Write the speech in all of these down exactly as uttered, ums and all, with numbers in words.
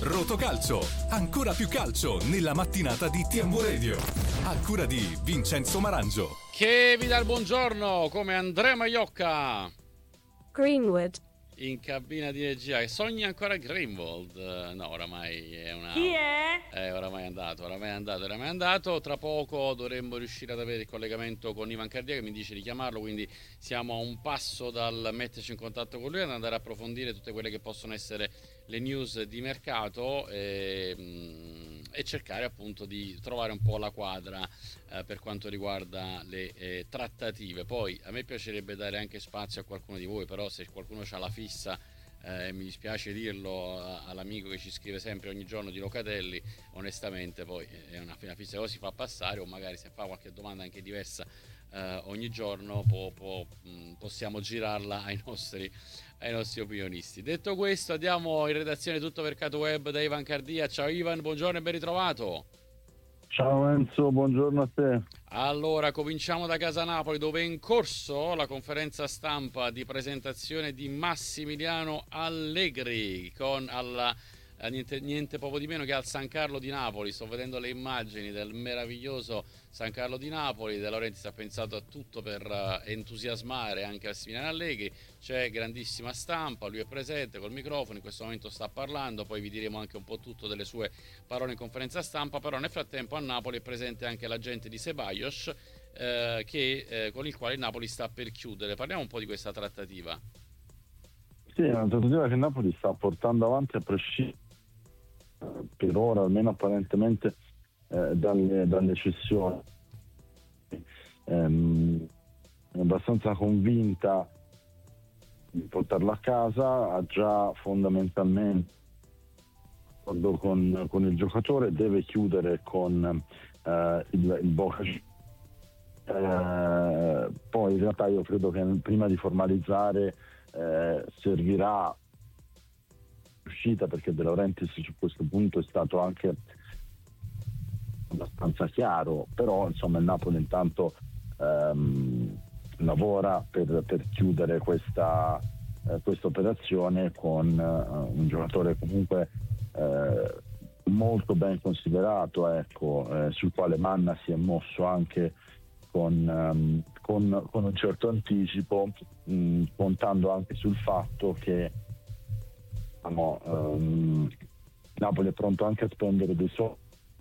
Rotocalcio, ancora più calcio nella mattinata di T M Radio. A cura di Vincenzo Marangio. Che vi dà il buongiorno come Andrea Maiocca. Greenwood. In cabina di regia. Sogna ancora Greenwood? No, oramai è una... Chi è? Eh, oramai è andato, oramai è andato, oramai è andato. Tra poco dovremmo riuscire ad avere il collegamento con Ivan Cardia, che mi dice di chiamarlo, quindi siamo a un passo dal metterci in contatto con lui e andare a approfondire tutte quelle che possono essere le news di mercato e, e cercare appunto di trovare un po' la quadra eh, per quanto riguarda le eh, trattative. Poi a me piacerebbe dare anche spazio a qualcuno di voi, però se qualcuno ha la fissa, eh, mi dispiace dirlo all'amico che ci scrive sempre ogni giorno di Locatelli, onestamente poi è una, una fissa che o si fa passare o magari se fa qualche domanda anche diversa eh, ogni giorno può, può, mh, possiamo girarla ai nostri, ai nostri opinionisti. Detto questo, andiamo in redazione Tutto Mercato Web da Ivan Cardia. Ciao Ivan, buongiorno e ben ritrovato. Ciao Enzo, buongiorno a te. Allora, cominciamo da Casa Napoli, dove è in corso la conferenza stampa di presentazione di Massimiliano Allegri con alla eh, niente, niente poco di meno che al San Carlo di Napoli. Sto vedendo le immagini del meraviglioso San Carlo di Napoli. De Laurentiis ha pensato a tutto per uh, entusiasmare anche Massimiliano Allegri. C'è grandissima stampa, lui è presente col microfono, in questo momento sta parlando, poi vi diremo anche un po' tutto delle sue parole in conferenza stampa. Però nel frattempo a Napoli è presente anche l'agente di Ceballos eh, che, eh, con il quale il Napoli sta per chiudere. Parliamo un po' di questa trattativa. Sì, è una trattativa che Napoli sta portando avanti a prescindere per ora, almeno apparentemente, eh, dalle, dalle cessioni. Ehm, è abbastanza convinta di portarlo a casa, ha già fondamentalmente con, con il giocatore, deve chiudere con eh, il, il Boca. Eh, poi in realtà io credo che prima di formalizzare eh, servirà uscita, perché De Laurentiis su questo punto è stato anche abbastanza chiaro, però insomma il Napoli intanto ehm, lavora per, per chiudere questa eh, questa operazione con uh, un giocatore comunque eh, molto ben considerato, ecco, eh, sul quale Manna si è mosso anche con, um, con, con un certo anticipo, mh, contando anche sul fatto che diciamo, um, Napoli è pronto anche a spendere dei soldi,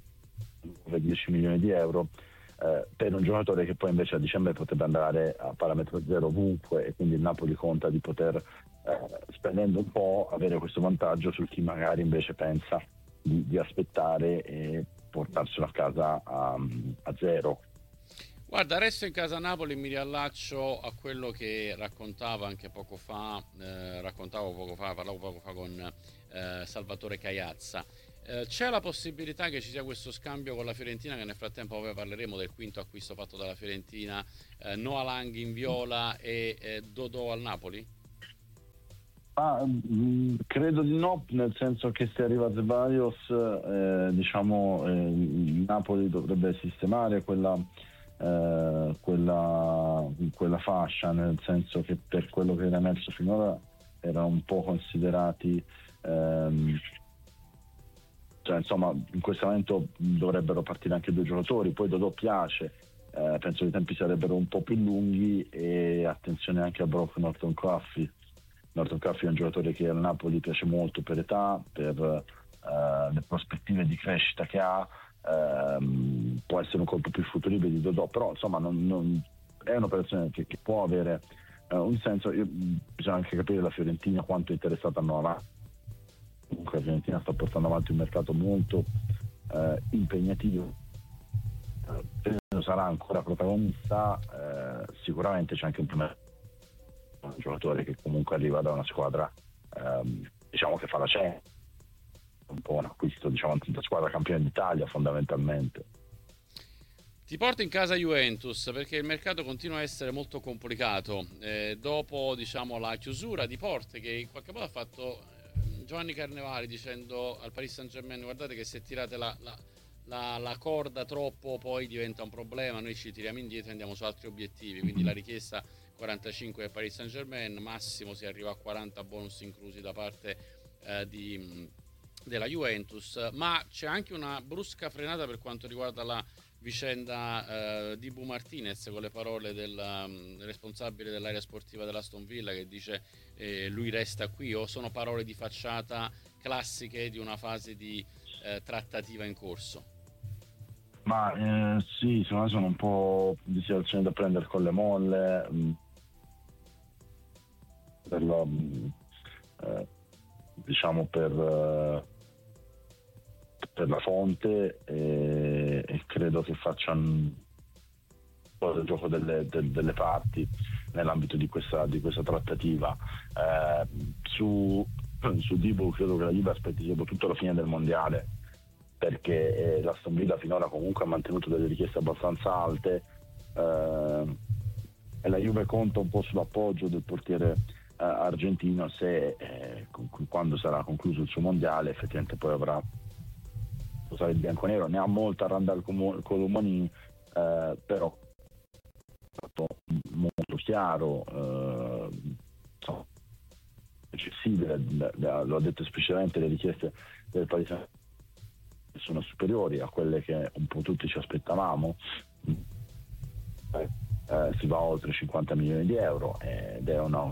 dieci milioni di euro, eh, per un giocatore che poi invece a dicembre potrebbe andare a parametro zero ovunque, e quindi il Napoli conta di poter, eh, spendendo un po', avere questo vantaggio su chi magari invece pensa di, di aspettare e portarselo a casa a, a zero. Guarda, resto in casa Napoli, mi riallaccio a quello che raccontava anche poco fa, eh, raccontavo poco fa, parlavo poco fa con eh, Salvatore Caiazza. Eh, c'è la possibilità che ci sia questo scambio con la Fiorentina, che nel frattempo poi parleremo del quinto acquisto fatto dalla Fiorentina, eh, Noah Lang in viola e eh, Dodò al Napoli? Ah, mh, credo di no, nel senso che se arriva Ceballos, eh, diciamo, eh, il Napoli dovrebbe sistemare quella Eh, quella, quella fascia, nel senso che per quello che era emerso finora erano un po' considerati, ehm, cioè insomma in questo momento dovrebbero partire anche due giocatori, poi Dodò piace, eh, penso che i tempi sarebbero un po' più lunghi, e attenzione anche a Brock Norton Coffey. Norton Coffey è un giocatore che al Napoli piace molto per età, per eh, le prospettive di crescita che ha. Um, può essere un colpo più futuribile di Dodò, però insomma non, non, è un'operazione che, che può avere uh, un senso. Io, bisogna anche capire la Fiorentina quanto è interessata a Noah. Comunque la Fiorentina sta portando avanti un mercato molto uh, impegnativo, uh, sarà ancora protagonista, uh, sicuramente c'è anche un, un giocatore che comunque arriva da una squadra um, diciamo che fa la cena, un po' un acquisto, diciamo, da squadra campione d'Italia fondamentalmente. Ti porto in casa Juventus perché il mercato continua a essere molto complicato, eh, dopo diciamo la chiusura di porte che in qualche modo ha fatto eh, Giovanni Carnevali dicendo al Paris Saint-Germain: guardate che se tirate la, la, la, la corda troppo poi diventa un problema, noi ci tiriamo indietro e andiamo su altri obiettivi. Quindi la richiesta quarantacinque del Paris Saint-Germain, massimo si arriva a quaranta bonus inclusi da parte eh, di della Juventus, ma c'è anche una brusca frenata per quanto riguarda la vicenda eh, di Bu Martinez, con le parole del um, responsabile dell'area sportiva dell'Aston Villa che dice eh, lui resta qui, o sono parole di facciata classiche di una fase di eh, trattativa in corso? Ma eh, sì, secondo me sono un po' di situazioni da prendere con le molle, mh, per la, mh, eh, diciamo per, eh, per la fonte, e, e credo che facciano un po' del gioco delle, del, delle parti nell'ambito di questa, di questa trattativa. Eh, su, su Dibu credo che la Juve aspetti soprattutto la fine del mondiale, perché eh, l'Aston Villa finora comunque ha mantenuto delle richieste abbastanza alte, eh, e la Juve conta un po' sull'appoggio del portiere eh, argentino se eh, con, quando sarà concluso il suo mondiale effettivamente poi avrà usare il bianconero. Ne ha molta Randal Colomani, eh, però è stato molto chiaro, eh, insomma, eccessive, lo ha detto esplicitamente, le richieste del Paris Saint-Germain sono superiori a quelle che un po' tutti ci aspettavamo. Eh, eh, si va oltre cinquanta milioni di euro ed è una,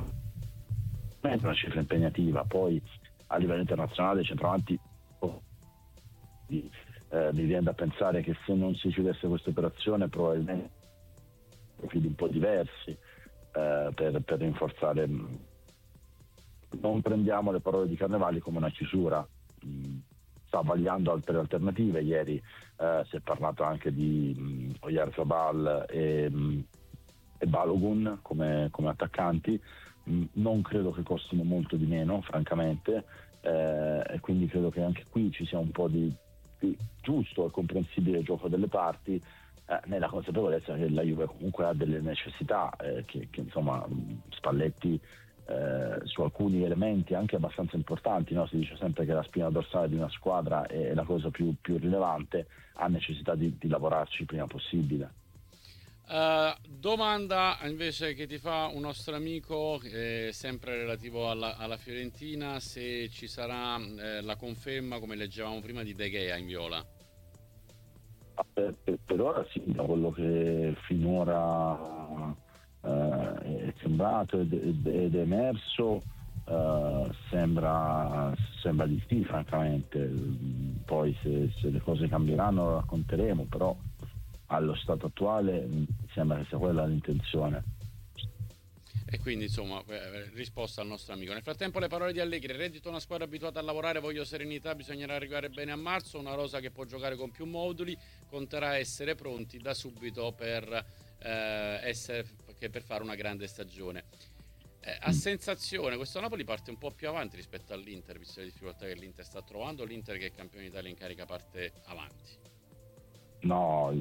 una cifra impegnativa. Poi a livello internazionale i centravanti oh, eh, mi viene da pensare che se non si chiudesse questa operazione probabilmente profili un po' diversi eh, per, per rinforzare. Non prendiamo le parole di Carnevali come una chiusura, sta vagliando altre alternative. Ieri eh, si è parlato anche di Oyarzabal e, e Balogun come, come attaccanti. Non credo che costino molto di meno, francamente, eh, e quindi credo che anche qui ci sia un po' di, di giusto e comprensibile gioco delle parti, eh, nella consapevolezza che la Juve comunque ha delle necessità, eh, che, che insomma Spalletti Eh, su alcuni elementi anche abbastanza importanti, no? Si dice sempre che la spina dorsale di una squadra è la cosa più, più rilevante, ha necessità di, di lavorarci il prima possibile. Uh, domanda invece che ti fa un nostro amico, eh, sempre relativo alla, alla Fiorentina, se ci sarà eh, la conferma, come leggevamo prima, di De Gea in viola. Per, per, per ora sì, da quello che finora Uh, è sembrato ed, ed, ed è emerso, uh, sembra, sembra di sì, francamente. Poi se, se le cose cambieranno lo racconteremo, però allo stato attuale mi sembra che sia quella l'intenzione. E quindi insomma risposta al nostro amico. Nel frattempo le parole di Allegri: reddito una squadra abituata a lavorare, voglio serenità, bisognerà arrivare bene a marzo, una rosa che può giocare con più moduli, conterà essere pronti da subito per eh, essere che per fare una grande stagione. Eh, a sensazione questo Napoli parte un po' più avanti rispetto all'Inter, visto le difficoltà che l'Inter sta trovando. L'Inter, che è campione d'Italia in carica, parte avanti. No,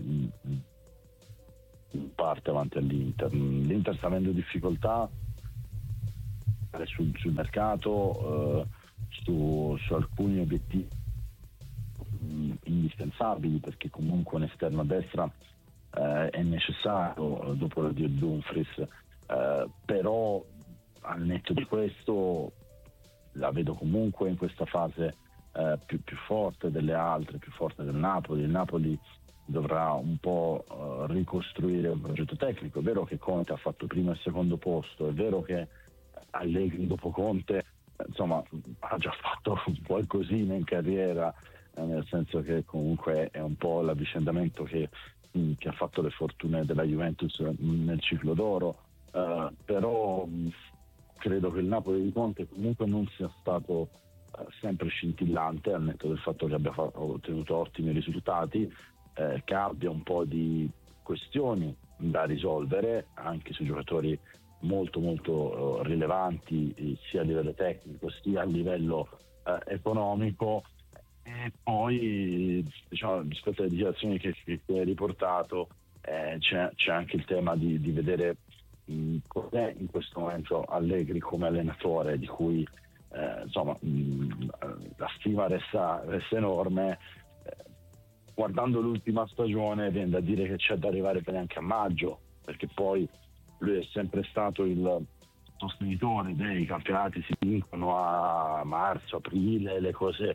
parte avanti all'Inter. L'Inter sta avendo difficoltà sul, sul mercato, eh, su, su alcuni obiettivi indispensabili, perché comunque un esterno a destra eh, è necessario dopo l'addio di Dumfries, eh, però al netto di questo la vedo comunque in questa fase eh, più, più forte delle altre, più forte del Napoli. Il Napoli dovrà un po' uh, ricostruire un progetto tecnico. È vero che Conte ha fatto primo e secondo posto, è vero che Allegri dopo Conte insomma ha già fatto qualcosina in carriera, eh, nel senso che comunque è un po' l'avvicendamento che, mh, che ha fatto le fortune della Juventus nel ciclo d'oro, uh, però mh, credo che il Napoli di Conte comunque non sia stato uh, sempre scintillante, al netto del fatto che abbia fatto, ottenuto ottimi risultati, eh, che abbia un po' di questioni da risolvere anche su giocatori molto molto uh, rilevanti, eh, sia a livello tecnico sia a livello uh, economico. E poi diciamo, rispetto alle dichiarazioni che, che hai riportato, eh, c'è, c'è anche il tema di, di vedere mh, cos'è in questo momento Allegri come allenatore, di cui eh, insomma mh, la stima resta, resta enorme. Guardando l'ultima stagione viene da dire che c'è da arrivare bene anche a maggio, perché poi lui è sempre stato il sostenitore dei campionati si vincono a marzo, aprile, le cose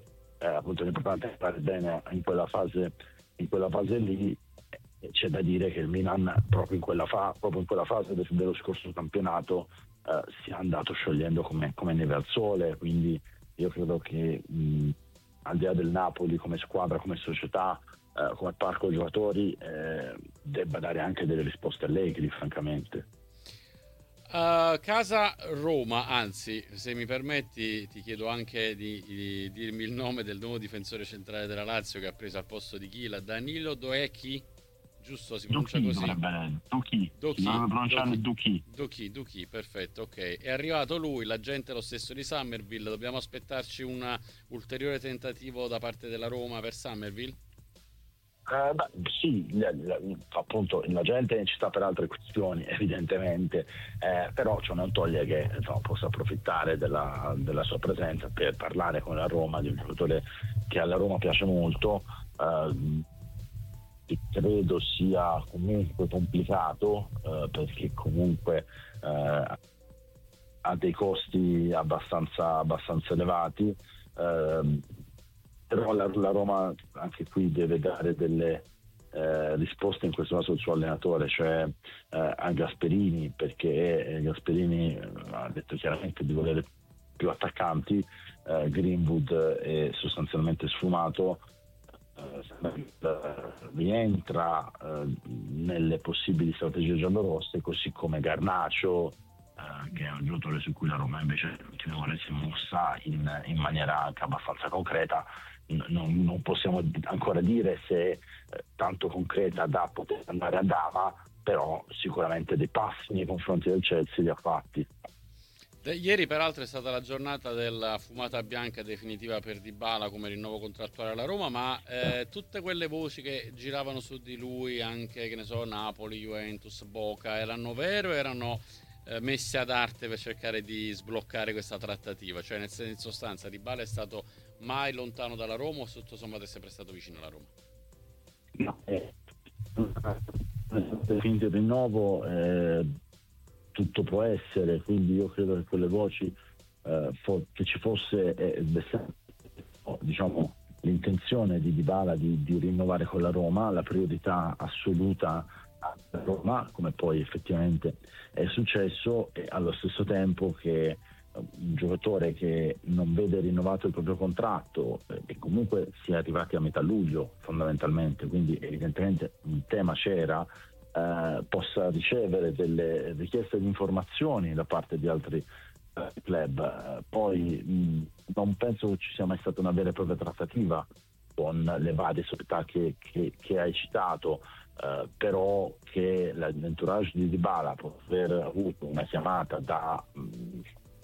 eh, appunto l'importante è fare bene in quella fase, in quella fase lì. C'è da dire che il Milan proprio in quella, fa- proprio in quella fase del- dello scorso campionato eh, si è andato sciogliendo come, come neve al sole, quindi io credo che mh, al di là del Napoli come squadra, come società, eh, come parco giocatori, eh, debba dare anche delle risposte allegri, francamente. Uh, casa Roma, anzi, se mi permetti, ti chiedo anche di, di dirmi il nome del nuovo difensore centrale della Lazio che ha preso al posto di Chila, Danilo Doecchi, giusto? Si pronuncia Duchi così? dovrebbe, Duchi, Dochi, si dovrebbe pronunciare Dochi, Duchi. Dochi, Dochi, perfetto, ok. È arrivato lui, l'agente è lo stesso di Summerville, dobbiamo aspettarci un ulteriore tentativo da parte della Roma per Summerville? Eh, beh, sì, l- l- appunto la gente ci sta per altre questioni evidentemente, eh, però ciò non toglie che insomma, possa approfittare della, della sua presenza per parlare con la Roma di un giocatore che alla Roma piace molto, eh, che credo sia comunque complicato, eh, perché comunque eh, ha dei costi abbastanza, abbastanza elevati, eh, però la, la Roma anche qui deve dare delle eh, risposte, in questo caso il suo allenatore, cioè eh, a Gasperini, perché eh, Gasperini eh, ha detto chiaramente di volere più attaccanti, eh, Greenwood è sostanzialmente sfumato, eh, rientra eh, nelle possibili strategie giallorosse, così come Garnacio, eh, che è un giocatore su cui la Roma invece ultimamente si è mossa in, in maniera anche abbastanza concreta. Non, non possiamo ancora dire se eh, tanto concreta da poter andare a Dama, però sicuramente dei passi nei confronti del Chelsea li ha fatti. Ieri peraltro è stata la giornata della fumata bianca definitiva per Dybala come rinnovo contrattuale alla Roma, ma eh, tutte quelle voci che giravano su di lui, anche che ne so, Napoli, Juventus, Boca, erano vere o erano eh, messe ad arte per cercare di sbloccare questa trattativa? Cioè nel, in sostanza Dybala è stato mai lontano dalla Roma o tutto sommato è sempre stato vicino alla Roma? No, eh, finito il rinnovo, eh, tutto può essere, quindi io credo che quelle voci eh, fo- che ci fosse eh, diciamo l'intenzione di Dybala di, di rinnovare con la Roma, la priorità assoluta a Roma, come poi effettivamente è successo, e allo stesso tempo che un giocatore che non vede rinnovato il proprio contratto eh, e comunque si è arrivati a metà luglio fondamentalmente, quindi evidentemente un tema c'era, eh, possa ricevere delle richieste di informazioni da parte di altri eh, club. Eh, poi mh, non penso che ci sia mai stata una vera e propria trattativa con le varie società che, che, che hai citato, eh, però che l'entourage di Dybala può aver avuto una chiamata da mh,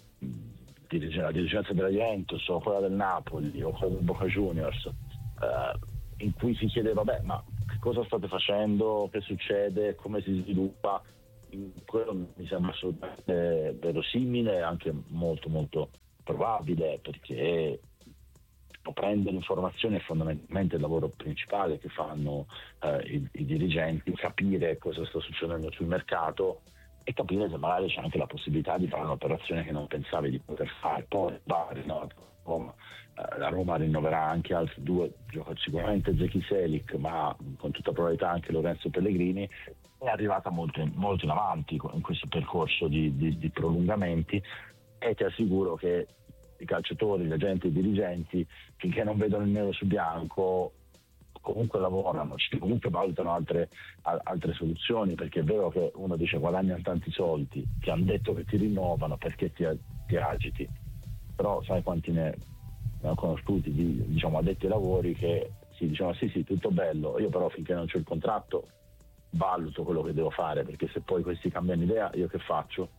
la dirigenza della Juventus o quella del Napoli o quella del Boca Juniors, eh, in cui si chiedeva beh, ma che cosa state facendo, che succede, come si sviluppa, quello mi sembra assolutamente verosimile e anche molto molto probabile, perché prendere informazioni è fondamentalmente il lavoro principale che fanno eh, i, i dirigenti, capire cosa sta succedendo sul mercato e capire se magari c'è anche la possibilità di fare un'operazione che non pensavi di poter fare. Poi no, Roma, eh, la Roma rinnoverà anche altri due giocatori, sicuramente Zeki Selic, ma con tutta probabilità anche Lorenzo Pellegrini. È arrivata molto, molto in avanti in questo percorso di, di, di prolungamenti, e ti assicuro che i calciatori, gli agenti e i dirigenti, finché non vedono il nero su bianco, comunque lavorano, comunque valutano altre, altre soluzioni, perché è vero che uno dice guadagnano tanti soldi, ti hanno detto che ti rinnovano, perché ti, ti agiti, però sai quanti ne ho conosciuti di, diciamo, addetti ai lavori che si dicevano sì sì tutto bello, io però finché non c'è il contratto valuto quello che devo fare, perché se poi questi cambiano idea io che faccio?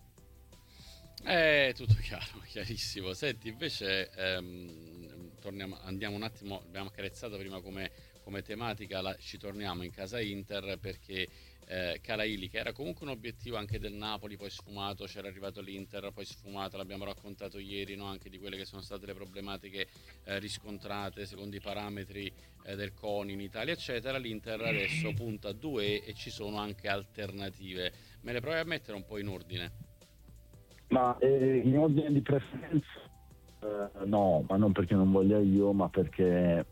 È tutto chiaro, chiarissimo. Senti, invece ehm, torniamo, andiamo un attimo, abbiamo accarezzato prima come, come tematica, la, ci torniamo in casa Inter perché eh, Calaili, che era comunque un obiettivo anche del Napoli, poi sfumato, c'era arrivato l'Inter, poi sfumato, l'abbiamo raccontato ieri, no? Anche di quelle che sono state le problematiche eh, riscontrate secondo i parametri eh, del CONI in Italia, eccetera. L'Inter adesso punta a due e ci sono anche alternative. Me le provi a mettere un po' in ordine? Ma eh, in ordine di preferenza Uh, no, ma non perché non voglia io, ma perché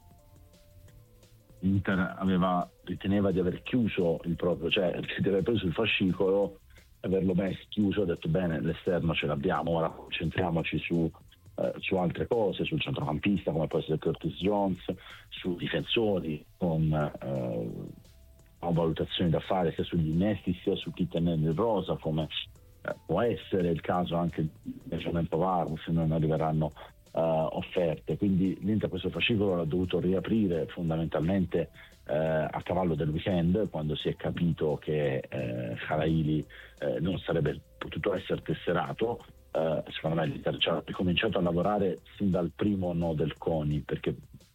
l'Inter aveva, riteneva di aver chiuso il proprio, cioè di aver preso il fascicolo, averlo messo chiuso, ha detto bene, l'esterno ce l'abbiamo, ora concentriamoci su, eh, su altre cose, sul centrocampista come può essere Curtis Jones, su difensori con eh, valutazioni da fare sia sugli innesti sia su chi tenere in rosa, come eh, può essere il caso anche di Benjamin Pavard se non arriveranno uh, offerte. Quindi l'Inter questo fascicolo l'ha dovuto riaprire fondamentalmente uh, a cavallo del weekend, quando si è capito che uh, Karaili uh, non sarebbe potuto essere tesserato. Uh, secondo me l'Inter ha ricominciato a lavorare sin dal primo no del CONI, perché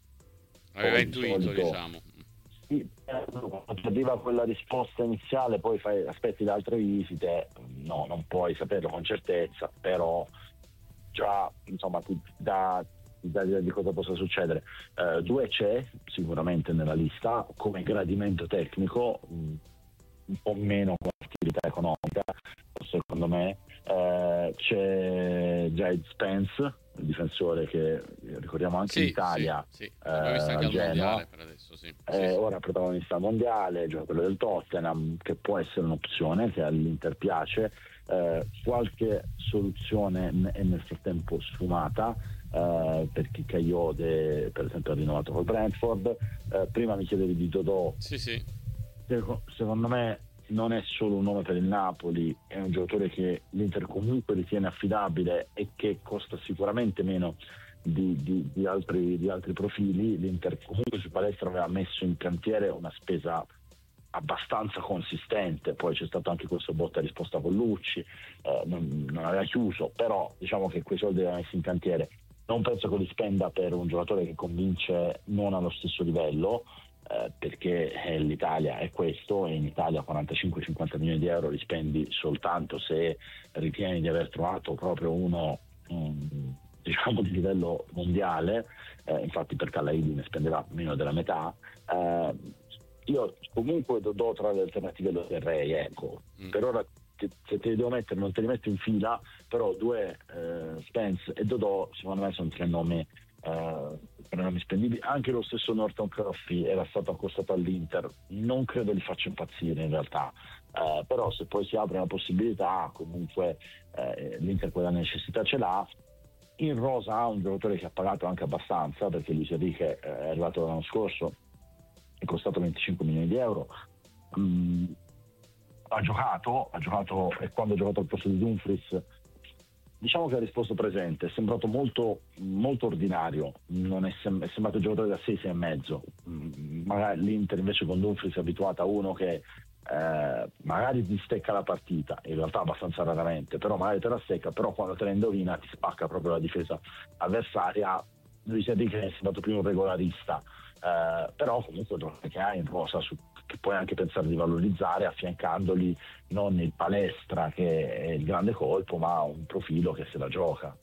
aveva intuito, solito, diciamo. Sì, quando arriva quella risposta iniziale, poi fai, aspetti le altre visite, no, non puoi saperlo con certezza, però già insomma ti dà, ti dà l'idea di cosa possa succedere. Uh, due c'è sicuramente nella lista come gradimento tecnico, un po' meno come attività economica, secondo me. Uh, c'è Jade Spence, il difensore che ricordiamo anche sì, in Italia, sì, sì. L'abbiamo visto anche al mondiale per adesso, sì. Eh, sì, sì. Ora protagonista mondiale, gioca quello del Tottenham, che può essere un'opzione che all'Inter piace. Eh, qualche soluzione è nel frattempo sfumata, eh, perché Kayode per esempio ha rinnovato col Brentford. Eh, prima mi chiedevi di Dodò. Sì, sì. Secondo me non è solo un nome per il Napoli, è un giocatore che l'Inter comunque ritiene affidabile e che costa sicuramente meno di, di, di, altri, di altri profili. L'Inter comunque su Palestra aveva messo in cantiere una spesa abbastanza consistente, poi c'è stato anche questo botta e risposta con Lucci, eh, non, non aveva chiuso, però diciamo che quei soldi li aveva messi in cantiere. Non penso che li spenda per un giocatore che convince non allo stesso livello, Eh, perché eh, l'Italia è questo, e in Italia quarantacinque cinquanta milioni di euro li spendi soltanto se ritieni di aver trovato proprio uno um, diciamo di livello mondiale. Eh, infatti per Kalaili ne spenderà meno della metà. Eh, io comunque do tra le alternative lo terrei, ecco. Mm. Per ora te, se te li devo mettere non te li metto in fila, però due eh, Spence e Dodò secondo me sono tre nomi Uh, per nomi spendibili. Anche lo stesso Norton Crosby era stato accostato all'Inter, non credo li faccia impazzire in realtà, uh, però se poi si apre una possibilità, comunque uh, l'Inter quella necessità ce l'ha. In rosa ha un giocatore che ha pagato anche abbastanza, perché Luis Enrique uh, è arrivato l'anno scorso, è costato venticinque milioni di euro. um, ha giocato ha giocato e quando ha giocato al posto di Dumfries diciamo che ha risposto presente, è sembrato molto, molto ordinario, non è, sem- è sembrato un giocatore da sei sei e mezzo. Magari l'Inter invece con Dumfries è abituata a uno che eh, magari ti stecca la partita, in realtà abbastanza raramente, però magari te la stecca, però quando te la indovina ti spacca proprio la difesa avversaria. Luis Enrique è sembrato più un regolarista, eh, però comunque che ha in rosa su, che puoi anche pensare di valorizzare, affiancandoli non il Palestra che è il grande colpo, ma un profilo che se la gioca.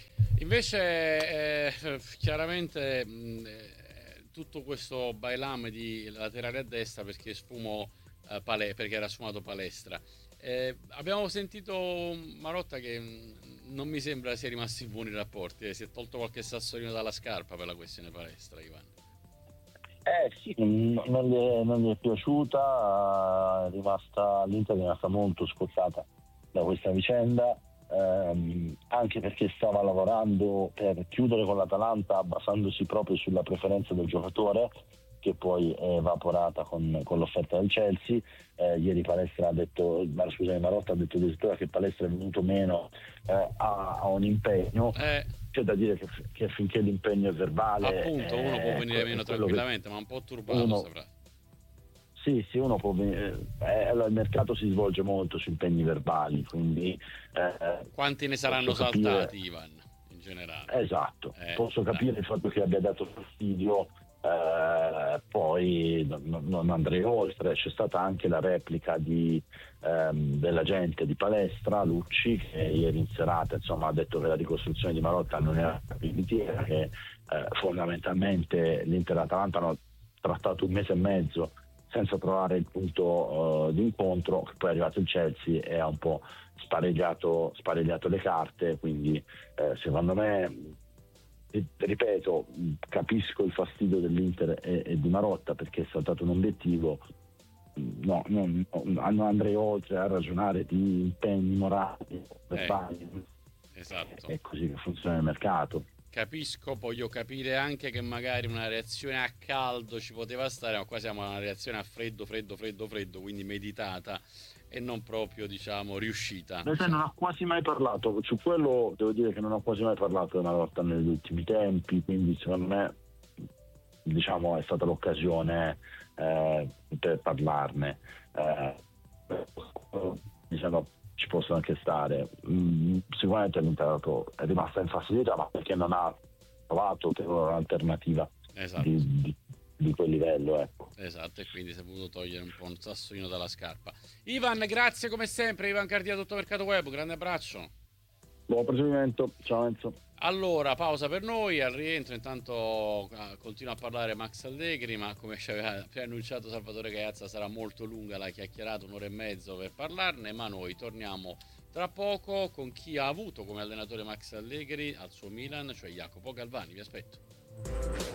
Invece eh, chiaramente mh, tutto questo bailame di laterale a destra perché sfumo eh, Pale, perché era sfumato Palestra. Eh, abbiamo sentito Marotta che mh, non mi sembra sia rimasto in buoni rapporti, eh, si è tolto qualche sassolino dalla scarpa per la questione Palestra, Ivan. Eh sì, non, non, gli è, non gli è piaciuta, è rimasta, l'Inter è rimasta molto scottata da questa vicenda, ehm, anche perché stava lavorando per chiudere con l'Atalanta basandosi proprio sulla preferenza del giocatore, che poi è evaporata con, con l'offerta del Chelsea. Eh, ieri Palestra ha detto, ma scusami, Marotta ha detto addirittura che Palestra è venuto meno eh, a, a un impegno. Eh. C'è da dire che, che finché l'impegno è verbale, appunto, uno può venire meno tranquillamente, ma un po' turbato uno, saprà. Sì, sì, uno può venire. Eh, allora, il mercato si svolge molto su impegni verbali, quindi eh, quanti ne saranno saltati, capire... Ivan, in generale? Esatto, eh, posso dai. capire il fatto che abbia dato fastidio. Uh, poi non, non andrei oltre. C'è stata anche la replica di, um, dell'agente di Palestra, Lucci, che ieri in serata insomma, ha detto che la ricostruzione di Marotta non era capitiera, che uh, fondamentalmente l'Inter e l'Atalanta hanno trattato un mese e mezzo senza trovare il punto uh, d'incontro, che poi è arrivato il Chelsea e ha un po' sparegliato, sparegliato le carte, quindi eh, secondo me, ripeto, capisco il fastidio dell'Inter e, e di Marotta, perché è stato un obiettivo. No, non, non andrei oltre a ragionare di impegni morali, eh, esatto. È così che funziona il mercato. Capisco, voglio capire anche che magari una reazione a caldo ci poteva stare, ma qua siamo a una reazione a freddo, freddo, freddo, freddo, quindi meditata e non proprio, diciamo, riuscita. Beh, non ha quasi mai parlato, su quello devo dire che non ho quasi mai parlato di Marotta negli ultimi tempi, quindi secondo me, diciamo, è stata l'occasione eh, per parlarne. Eh, diciamo, ci possono anche stare. Mm, sicuramente l'Inter è rimasta infastidita, ma perché non ha trovato un'alternativa esatto. di, di, di quel livello, ecco. Esatto, e quindi si è voluto togliere un po' un sassolino dalla scarpa. Ivan, grazie come sempre. Ivan Cardia, tutto Mercato Web, grande abbraccio. Buon proseguimento, ciao Enzo. Allora, pausa per noi, al rientro intanto continua a parlare Max Allegri, ma come ci aveva preannunciato Salvatore Caiazza sarà molto lunga la chiacchierata, un'ora e mezzo per parlarne, ma noi torniamo tra poco con chi ha avuto come allenatore Max Allegri al suo Milan, cioè Jacopo Galvani. Vi aspetto.